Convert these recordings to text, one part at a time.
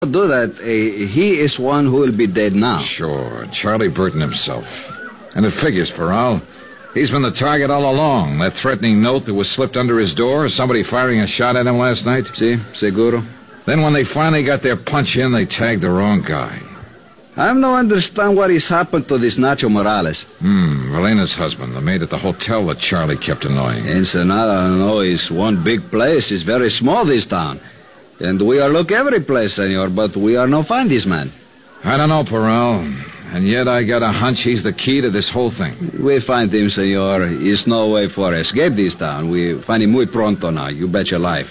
do that. He is one who will be dead now. Sure, Charlie Burton himself. And it figures, Peral. He's been the target all along. That threatening note that was slipped under his door, somebody firing a shot at him last night. Si, seguro. Then when they finally got their punch in, they tagged the wrong guy. I don't understand what has happened to this Nacho Morales. Velena's husband, the maid at the hotel that Charlie kept annoying. Ensenada, no, is one big place. It's very small, this town. And we are look every place, senor, but we are no find this man. I don't know, Peral. And yet I got a hunch he's the key to this whole thing. We find him, senor. There's no way for escape this town. We find him muy pronto now. You bet your life.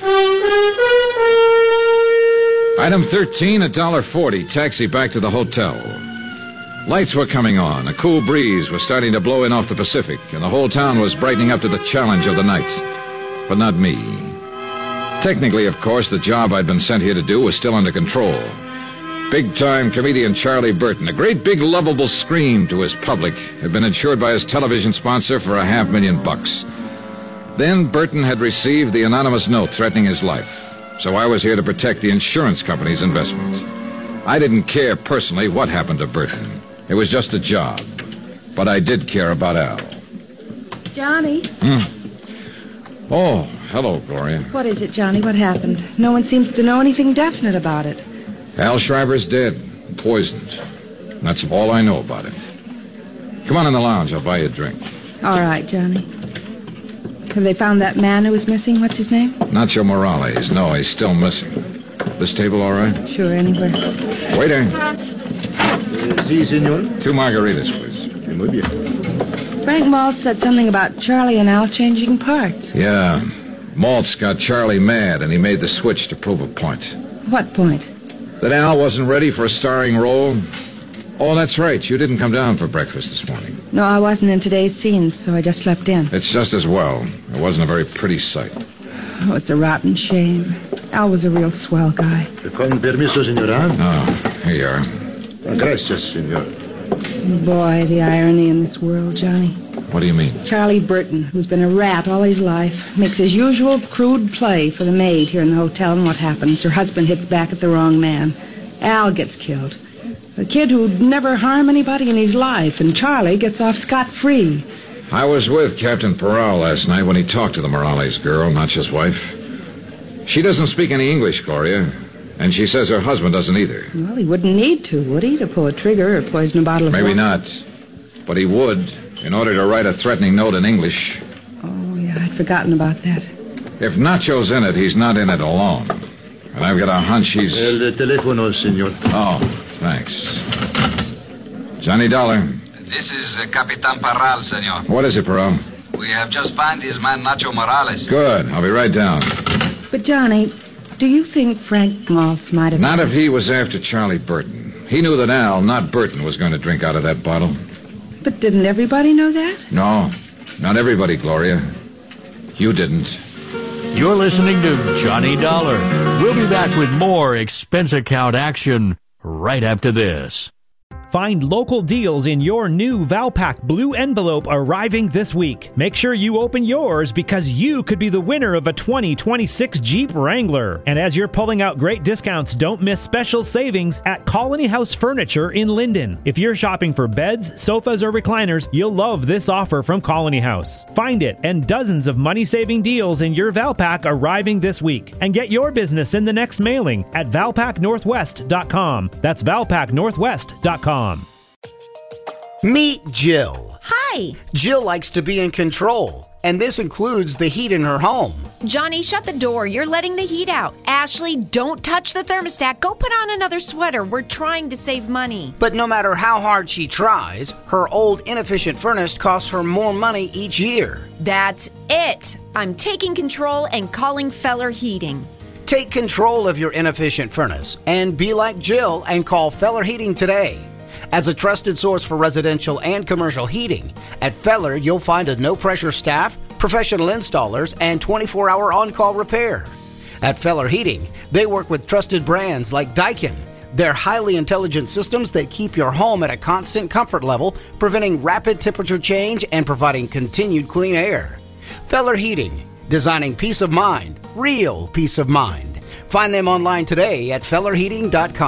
Item 13, $1.40. Taxi back to the hotel. Lights were coming on. A cool breeze was starting to blow in off the Pacific, and the whole town was brightening up to the challenge of the night. But not me. Technically, of course, the job I'd been sent here to do was still under control. Big-time comedian Charlie Burton, a great big lovable scream to his public, had been insured by his television sponsor for $500,000. Then Burton had received the anonymous note threatening his life. So I was here to protect the insurance company's investment. I didn't care personally what happened to Burton. It was just a job. But I did care about Al. Johnny? Oh, hello, Gloria. What is it, Johnny? What happened? No one seems to know anything definite about it. Al Schreiber's dead. Poisoned. That's all I know about it. Come on in the lounge. I'll buy you a drink. All right, Johnny. Have they found that man who was missing? What's his name? Nacho Morales. No, he's still missing. This table all right? Sure, anywhere. Waiter. Si, senor. 2 margaritas, please. Muy bien. Frank Maltz said something about Charlie and Al changing parts. Yeah. Maltz got Charlie mad, and he made the switch to prove a point. What point? That Al wasn't ready for a starring role. Oh, that's right. You didn't come down for breakfast this morning. No, I wasn't in today's scenes, so I just slept in. It's just as well. It wasn't a very pretty sight. Oh, it's a rotten shame. Al was a real swell guy. Con permiso, señora. Oh, here you are. Gracias, senor. Boy, the irony in this world, Johnny. What do you mean? Charlie Burton, who's been a rat all his life, makes his usual crude play for the maid here in the hotel, and what happens? Her husband hits back at the wrong man. Al gets killed. A kid who'd never harm anybody in his life, and Charlie gets off scot-free. I was with Captain Peral last night when he talked to the Morales girl, Nacho's wife. She doesn't speak any English, Gloria, and she says her husband doesn't either. Well, he wouldn't need to, would he, to pull a trigger or poison a bottle of Maybe water? not, but he would, in order to write a threatening note in English. Oh, yeah, I'd forgotten about that. If Nacho's in it, he's not in it alone. And I've got a hunch he's... El teléfono, senor. Oh, thanks. Johnny Dollar. This is Capitan Parral, senor. What is it, Peral? We have just found this man, Nacho Morales. Good. I'll be right down. But, Johnny, do you think Frank Maltz might have... Not if he was after Charlie Burton. He knew that Al, not Burton, was going to drink out of that bottle. But didn't everybody know that? No, not everybody, Gloria. You didn't. You're listening to Johnny Dollar. We'll be back with more expense account action right after this. Find local deals in your new Valpak blue envelope arriving this week. Make sure you open yours because you could be the winner of a 2026 Jeep Wrangler. And as you're pulling out great discounts, don't miss special savings at Colony House Furniture in Linden. If you're shopping for beds, sofas, or recliners, you'll love this offer from Colony House. Find it and dozens of money-saving deals in your Valpak arriving this week. And get your business in the next mailing at valpaknorthwest.com. That's valpaknorthwest.com. Meet Jill. Hi. Jill likes to be in control, and this includes the heat in her home. Johnny, shut the door. You're letting the heat out. Ashley, don't touch the thermostat. Go put on another sweater. We're trying to save money. But no matter how hard she tries, her old inefficient furnace costs her more money each year. That's it. I'm taking control and calling Feller Heating. Take control of your inefficient furnace and be like Jill and call Feller Heating today. As a trusted source for residential and commercial heating, at Feller you'll find a no-pressure staff, professional installers, and 24-hour on-call repair. At Feller Heating, they work with trusted brands like Daikin. They're highly intelligent systems that keep your home at a constant comfort level, preventing rapid temperature change and providing continued clean air. Feller Heating, designing peace of mind, real peace of mind. Find them online today at fellerheating.com.